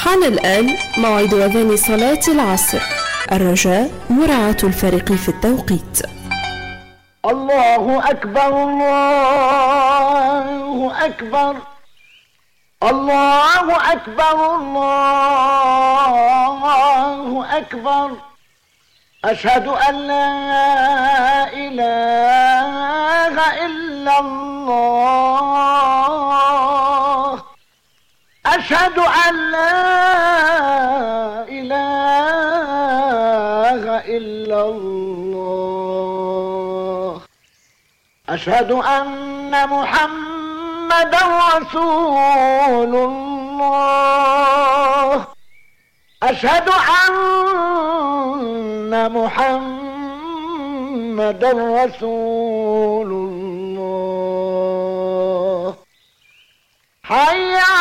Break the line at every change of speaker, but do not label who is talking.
حان الآن موعد أذان صلاة العصر. الرجاء مراعاة الفارق في التوقيت.
الله أكبر الله أكبر الله أكبر الله أكبر. أشهد أن لا إله إلا الله. أشهد أن لا إله إلا الله. أشهد أن محمدا رسول الله. أشهد أن محمدا رسول الله. حي